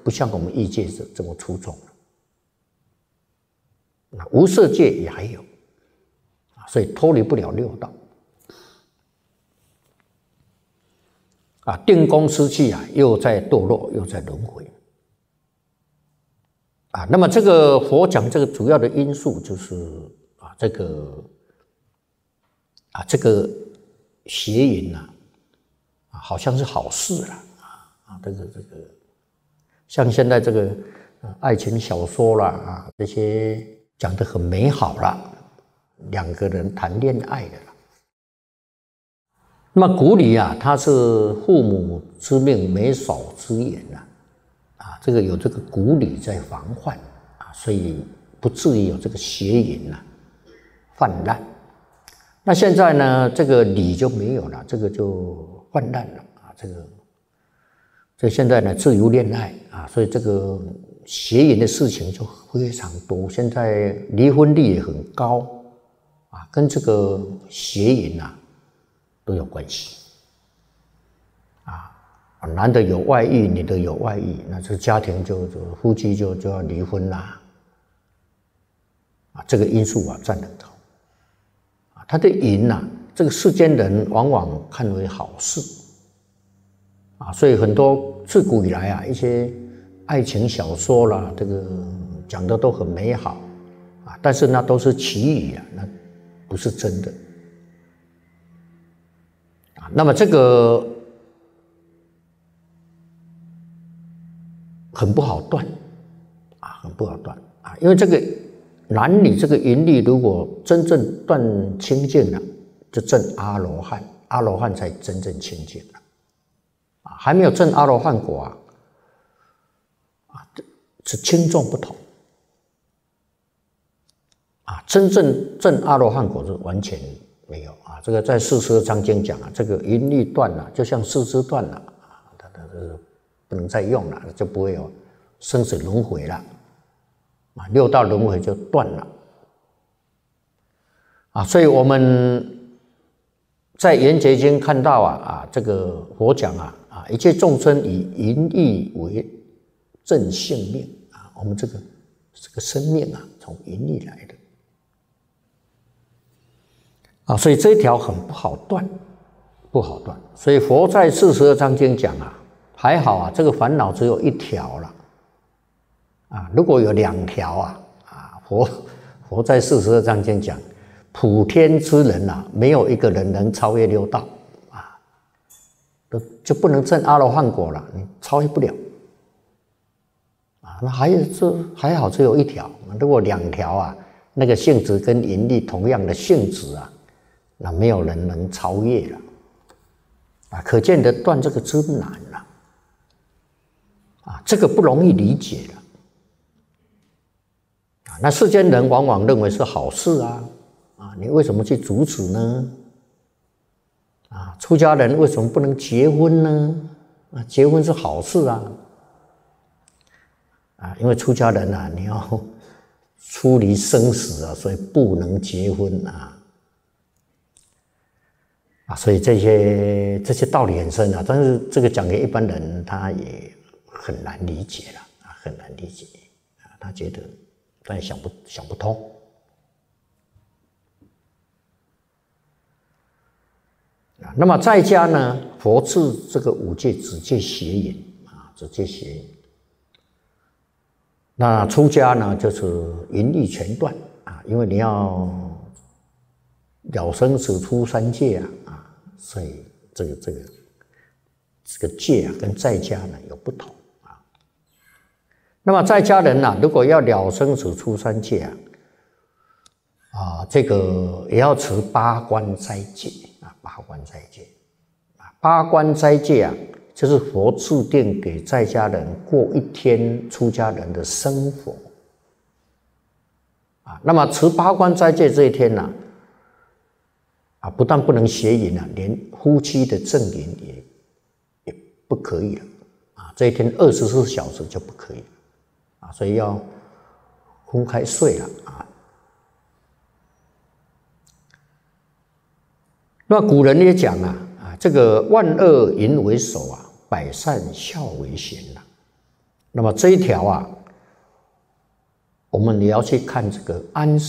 不像我们欲界是这么粗重了。那无色界也还有，所以脱离不了六道。定功失去又在堕落，又在轮回。那么这个佛讲这个主要的因素就是这个邪淫好像是好事了这个像现在这个爱情小说啦这些讲得很美好啦，两个人谈恋爱的啦。那么古礼它是父母之命，媒妁之言这个有这个古礼在防范所以不至于有这个邪淫泛滥。那现在呢，这个礼就没有了，这个就泛滥了所以现在呢，自由恋爱所以这个邪淫的事情就非常多。现在离婚率也很高跟这个邪淫都有关系男的有外遇，女的有外遇，那这个家庭就夫妻就要离婚啦这个因素占很高他的淫这个世间人往往看为好事所以很多自古以来一些爱情小说啦，这个讲的都很美好但是那都是奇语那不是真的那么这个很不好断很不好断因为这个男女这个淫力如果真正断清净了，就证阿罗汉，阿罗汉才真正清净了还没有证阿罗汉果是轻重不同真正证阿罗汉果是完全没有这个在42章经讲这个淫力断了，就像四肢断了它不能再用了，就不会有生死轮回了六道轮回就断了所以我们在圆觉经看到这个佛讲一切众生以淫欲为正性命我们这个生命从淫欲来的所以这一条很不好断，不好断。所以佛在42章经讲还好这个烦恼只有一条了如果有2条佛在42章经讲，普天之人没有一个人能超越六道就不能证阿罗汉果了，你超越不了那还好只有一条，如果2条那个性质跟淫力同样的性质那没有人能超越了可见得断这个之难了这个不容易理解了那世间人往往认为是好事你为什么去阻止呢出家人为什么不能结婚呢结婚是好事因为出家人你要出离生死所以不能结婚所以这些道理很深但是这个讲给一般人他也很难理解了很难理解他觉得他也想不通那么在家呢，佛治这个5戒只戒邪淫只戒邪淫。那出家呢，就是淫欲全断因为你要了生死出3戒所以这个戒跟在家呢有不同那么在家人如果要了生死出3戒这个也要持8关斋戒8关斋戒8关斋戒就是佛制定给在家人过一天出家人的生活那么持8关斋戒这一天不但不能邪淫连夫妻的正淫也不可以了这一天24小时就不可以了所以要分开睡了那古人也讲这个万恶淫为首百善孝为先那么这一条啊，我们也要去看这个安